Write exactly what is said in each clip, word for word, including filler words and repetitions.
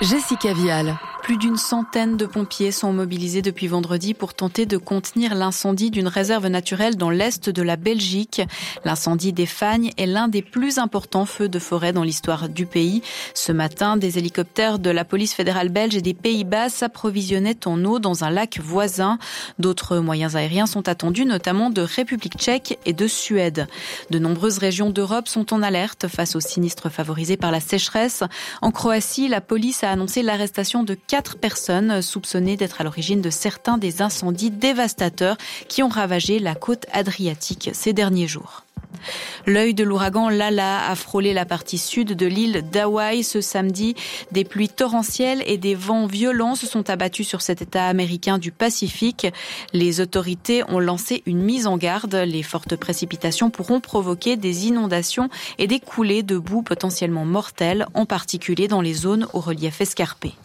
Jessica Vial. Plus d'une centaine de pompiers sont mobilisés depuis vendredi pour tenter de contenir l'incendie d'une réserve naturelle dans l'est de la Belgique. L'incendie des Fagnes est l'un des plus importants feux de forêt dans l'histoire du pays. Ce matin, des hélicoptères de la police fédérale belge et des Pays-Bas s'approvisionnaient en eau dans un lac voisin. D'autres moyens aériens sont attendus, notamment de République tchèque et de Suède. De nombreuses régions d'Europe sont en alerte face aux sinistres favorisés par la sécheresse. En Croatie, la police a annoncé l'arrestation de quatre personnes soupçonnées d'être à l'origine de certains des incendies dévastateurs qui ont ravagé la côte adriatique ces derniers jours. L'œil de l'ouragan Lala a frôlé la partie sud de l'île d'Hawaï ce samedi. Des pluies torrentielles et des vents violents se sont abattus sur cet État américain du Pacifique. Les autorités ont lancé une mise en garde. Les fortes précipitations pourront provoquer des inondations et des coulées de boue potentiellement mortelles, en particulier dans les zones au relief escarpé.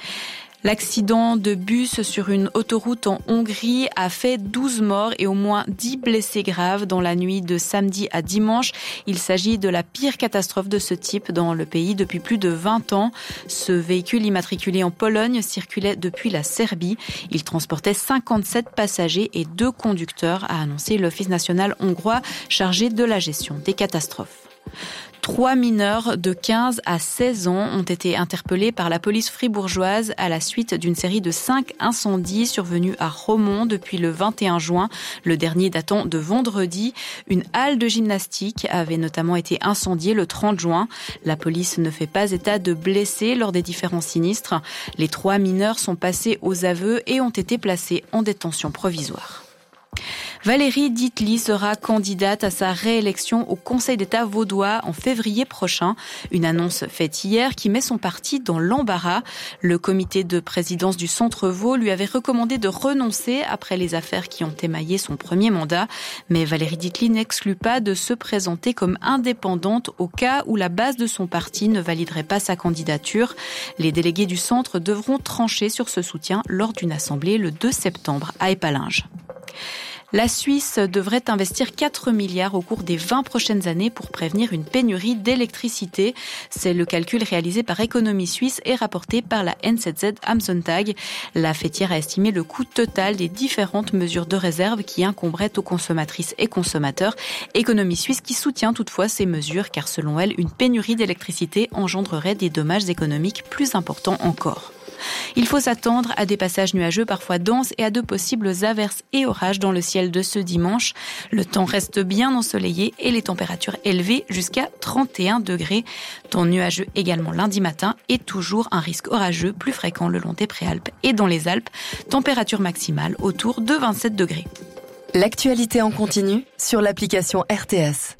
L'accident de bus sur une autoroute en Hongrie a fait douze morts et au moins dix blessés graves dans la nuit de samedi à dimanche. Il s'agit de la pire catastrophe de ce type dans le pays depuis plus de vingt ans. Ce véhicule immatriculé en Pologne circulait depuis la Serbie. Il transportait cinquante-sept passagers et deux conducteurs, a annoncé l'Office national hongrois chargé de la gestion des catastrophes. Trois mineurs de quinze à seize ans ont été interpellés par la police fribourgeoise à la suite d'une série de cinq incendies survenus à Romont depuis le vingt et un juin, le dernier datant de vendredi. Une halle de gymnastique avait notamment été incendiée le trente juin. La police ne fait pas état de blessés lors des différents sinistres. Les trois mineurs sont passés aux aveux et ont été placés en détention provisoire. Valérie Dietly sera candidate à sa réélection au Conseil d'État vaudois en février prochain. Une annonce faite hier qui met son parti dans l'embarras. Le comité de présidence du Centre Vaud lui avait recommandé de renoncer après les affaires qui ont émaillé son premier mandat. Mais Valérie Dietly n'exclut pas de se présenter comme indépendante au cas où la base de son parti ne validerait pas sa candidature. Les délégués du centre devront trancher sur ce soutien lors d'une assemblée le deux septembre à Épalinges. La Suisse devrait investir quatre milliards au cours des vingt prochaines années pour prévenir une pénurie d'électricité. C'est le calcul réalisé par Économie Suisse et rapporté par la N Z Z Am Sonntag. La fêtière a estimé le coût total des différentes mesures de réserve qui incomberaient aux consommatrices et consommateurs. Économie Suisse qui soutient toutefois ces mesures car selon elle, une pénurie d'électricité engendrerait des dommages économiques plus importants encore. Il faut s'attendre à des passages nuageux parfois denses et à de possibles averses et orages dans le ciel de ce dimanche. Le temps reste bien ensoleillé et les températures élevées jusqu'à trente et un degrés. Temps nuageux également lundi matin et toujours un risque orageux plus fréquent le long des Préalpes et dans les Alpes. Température maximale autour de vingt-sept degrés. L'actualité en continu sur l'application R T S.